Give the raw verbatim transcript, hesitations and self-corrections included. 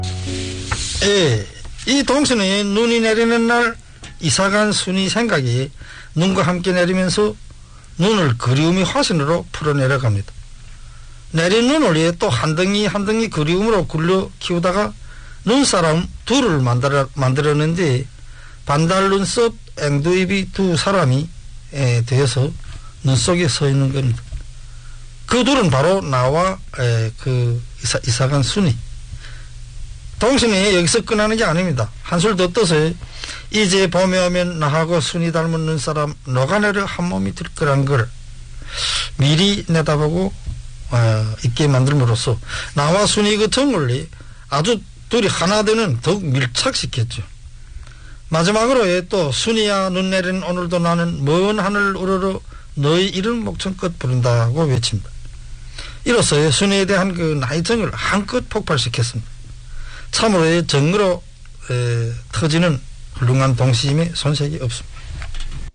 예, 이 동선에 눈이 내리는 날 이사간 순이 생각이 눈과 함께 내리면서 눈을 그리움의 화신으로 풀어내려갑니다. 내린 눈을 위해 또 한 덩이 한 덩이 그리움으로 굴려 키우다가 눈사람 둘을 만들어, 만들었는데 반달 눈썹 앵두입이 두 사람이 에, 되어서 눈 속에 서 있는 겁니다. 그 둘은 바로 나와 에, 그 이사, 이사간 순이. 동신이 여기서 끝나는 게 아닙니다. 한술 더 떠서 이제 봄에 오면 나하고 순이 닮은 눈사람 녹아내려 한 몸이 될 거란 걸 미리 내다보고 어, 있게 만들므로써 나와 순이 그 정글리 아주 둘이 하나 되는 더욱 밀착시켰죠. 마지막으로 또 순이야 눈 내리는 오늘도 나는 먼 하늘 우러러 너의 이름 목청껏 부른다고 외칩니다. 이로써 순이에 대한 그 나이정을 한껏 폭발시켰습니다. 참으로 정으로 에, 터지는 훌륭한 동심에 손색이 없습니다.